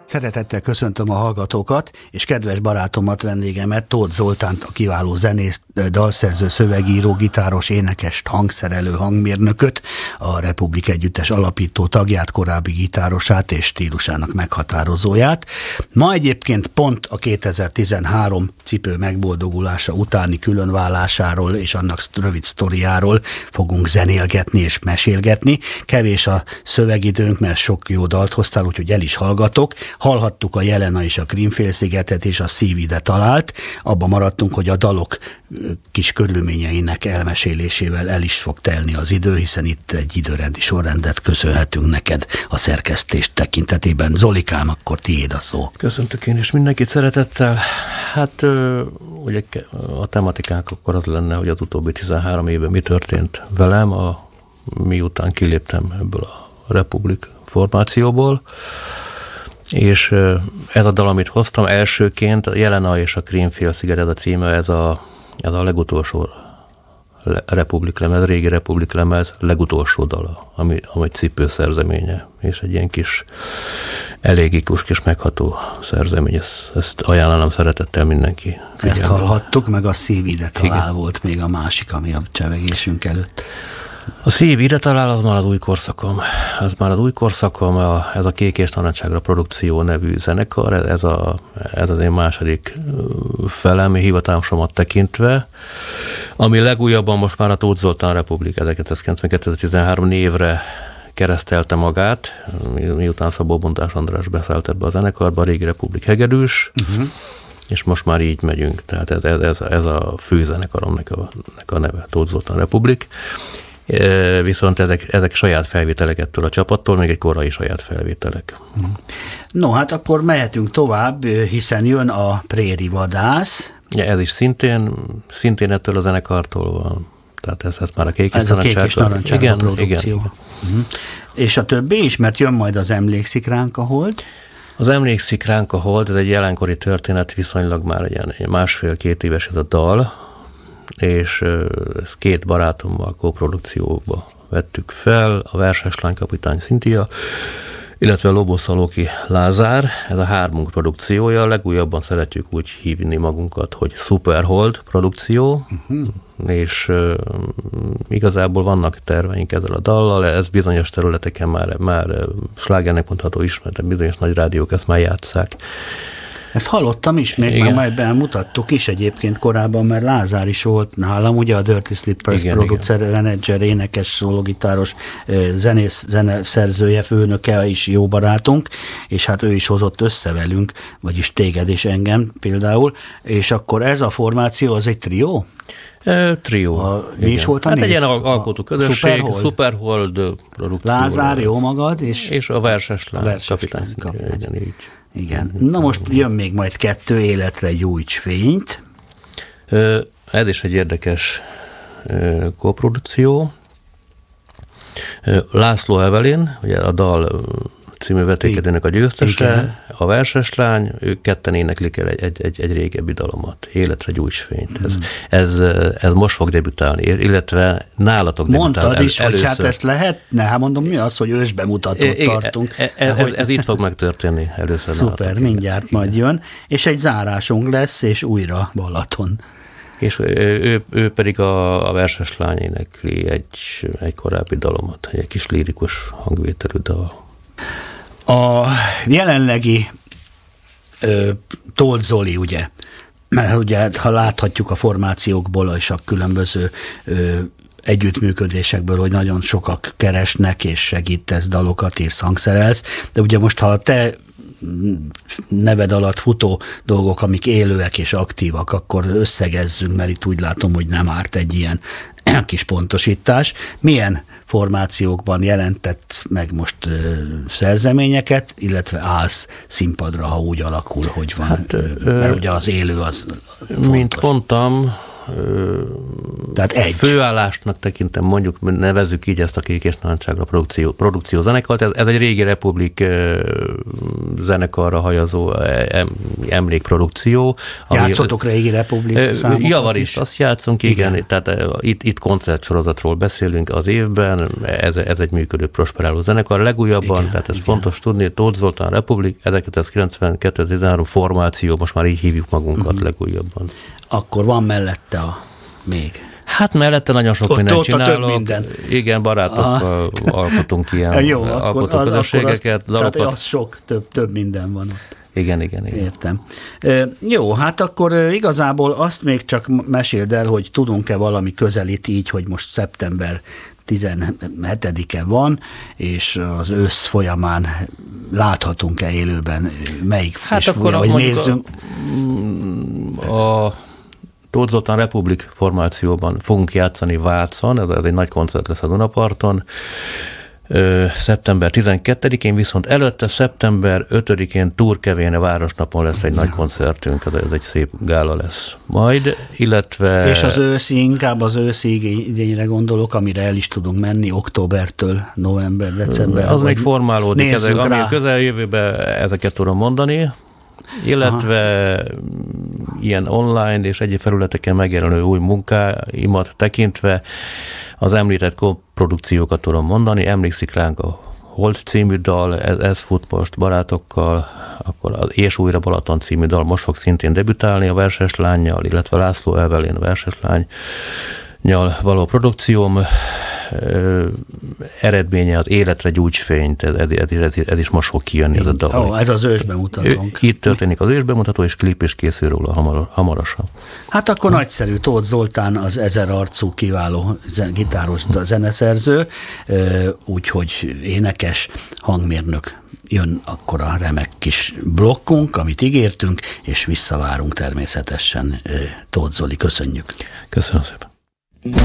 Szeretettel köszöntöm a hallgatókat, és kedves barátomat, vendégemet, Tóth Zoltánt, a kiváló zenészt, dalszerző, szövegíró, gitáros, énekest, hangszerelő, hangmérnököt, a Republik Együttes alapító tagját, korábbi gitárosát és stílusának meghatározóját. Ma egyébként pont a 2013 cipő megboldogulása utáni különválásáról és annak rövid sztoriáról fogunk zenélgetni és mesélgetni. Kevés a szövegidőnk, mert sok jó dalt hoztál, úgyhogy el is hallgatok. Hallhattuk a Jelena és a Krímfélszigetet, és a Szív ide talált. Abba maradtunk, hogy a dalok kis körülményeinek elmesélésével el is fog telni az idő, hiszen itt egy időrendi sorrendet köszönhetünk neked a szerkesztés tekintetében. Zolikám, akkor tiéd a szó. Köszöntök én is mindenkit szeretettel. Hát ugye a tematikánk akkor az lenne, hogy az utóbbi 13 évben mi történt velem, miután kiléptem ebből a Republik formációból. És ez a dal, amit hoztam elsőként, a Jelena és a Krímfélsziget, ez a címe, ez a legutolsó Republik lemez, régi Republik lemez legutolsó dala, ami cipőszerzeménye, és egy ilyen kis elégikus, kis megható szerzemény. Ezt ajánlanám szeretettel mindenki. Ezt hallhattuk, meg a Szív ide talál volt még a másik, ami a csevegésünk előtt. A Szív ide talál, az már az új korszakom. Ez a Kék és Tanácságra Produkció nevű zenekar, ez az én második felem, hivatásomat tekintve, ami legújabban most már a Tóth Zoltán Republik 1992-2013 névre keresztelte magát, miután Szabó Bontás András beszállt ebbe a zenekarba, a régi Republik hegedűs, és most már így megyünk. Tehát ez a főzenekaromnak a neve, Tóth Zoltán Republik. Viszont ezek saját felvételek ettől a csapattól, még egy korai saját felvételek. No, hát akkor mehetünk tovább, hiszen jön a Préri Vadász. Ja, ez is szintén ettől a zenekartól van. Tehát ez már a Kék és Tanácságra produkció. Igen. És a többi is, mert jön majd az Emlékszik ránk a hold. Az Emlékszik ránk a hold, ez egy jelenkori történet, viszonylag már egy másfél-két éves ez a dal, és ezt két barátommal kóprodukcióba vettük fel, a Verses Lány kapitány Szintia, illetve a Loboszalóki Lázár, ez a hármunk produkciója, legújabban szeretjük úgy hívni magunkat, hogy Superhold produkció, és igazából vannak terveink ezzel a dallal, ez bizonyos területeken már slágernek mondható ismert, bizonyos nagy rádiók ezt már játsszák. Ezt hallottam is, még már majd bemutattuk is egyébként korábban, mert Lázár is volt nálam, ugye a Dirty Slippers producer, menedzser, énekes, szólógitáros, zeneszerzője, főnöke is jó barátunk, és hát ő is hozott össze velünk, vagyis téged és engem például, és akkor ez a formáció, az egy trió? Trió. Mi is volt a név? Hát egy ilyen alkotó közösség, Superhold produkció. Lázár, jó magad, és a Verses Lány kapitány. Igen. Na most jön még majd 2, Életre gyújts fényt. Ez is egy érdekes koprodukció. László Evelyn, ugye a dal című vetékedőnek a győztese, a Verses Lány, ők ketten éneklik el egy régebbi dalomat, Életre gyújts fényt. Ez most fog debütálni, illetve nálatok debütál. Mondtad is, hogy hát ezt lehetne, hát mondom, mi az, hogy ősbemutatót tartunk. Ez itt fog megtörténni először. Szuper, mindjárt majd jön, és egy zárásunk lesz, és újra Balaton. És ő pedig a Verses Lány énekli egy korábbi dalomat, egy kis lírikus hangvételű dal. A jelenlegi Tóth Zoli, ugye, mert ugye, ha láthatjuk a formációkból és a különböző együttműködésekből, hogy nagyon sokak keresnek, és segítesz dalokat, írsz, hangszerelsz, de ugye most, ha te neved alatt futó dolgok, amik élőek és aktívak, akkor összegezzünk, mert itt úgy látom, hogy nem árt egy ilyen kis pontosítás. Milyen formációkban jelentett meg most szerzeményeket, illetve állsz színpadra, ha úgy alakul, hogy van, hát, mert ugye az élő az fontos. Mint mondtam, Tehát főállásnak tekintem, mondjuk nevezzük így ezt a Kék és Narancssárga produkció zenekart. Ez egy régi Republik zenekarra hajazó emlékprodukció. Játszotok régi Republik számokat Javarészt, azt játszunk, igen. Tehát itt koncertsorozatról beszélünk az évben, ez egy működő, prosperáló zenekar. Legújabban, igen, tehát ez fontos tudni, Tóth Zoltán Republik, 1992-13 formáció, most már így hívjuk magunkat legújabban. Akkor van mellette még? Hát mellette nagyon sok mindent csinálok. Minden. Igen, barátokkal alkotunk ilyen alkotóközösségeket. Tehát az sok, több minden van ott. Igen. Értem. Jó, hát akkor igazából azt még csak meséld el, hogy tudunk-e valami közelít így, hogy most szeptember 17-e van, és az ősz folyamán láthatunk-e élőben melyik vagy nézzünk. A Tóth Zoltán Republik formációban fogunk játszani Vácon, ez egy nagy koncert lesz a Dunaparton, szeptember 12-én, viszont előtte szeptember 5-én Turkevéne városnapon lesz egy nagy koncertünk, ez egy szép gála lesz majd, illetve... És az őszi, inkább az őszi idényre gondolok, amire el is tudunk menni, októbertől november, december. Az még formálódik, ami a közeljövőben ezeket tudom mondani, illetve ilyen online és egyéb felületeken megjelenő új munkáimat tekintve az említett produkciókat tudom mondani, emlékszik ránk a Hold című dal, ez fut most barátokkal, akkor az És újra Balaton című dal most fog szintén debütálni a Verses lánnyal, illetve László Evelyn Verses lánynyal való produkcióm. Eredménye az Életre gyújts fényt, ez is most fog kijönni ez a dal. Ez az ősbemutatónk. Itt történik az ősbemutató, és klip is készül róla hamarosan. Hát akkor nagyszerű, Tóth Zoltán az 1000 arcú kiváló gitáros zeneszerző, úgyhogy énekes, hangmérnök. Jön akkor a remek kis blokkunk, amit ígértünk, és visszavárunk természetesen. Tóth Zoli, köszönjük. Köszönöm szépen.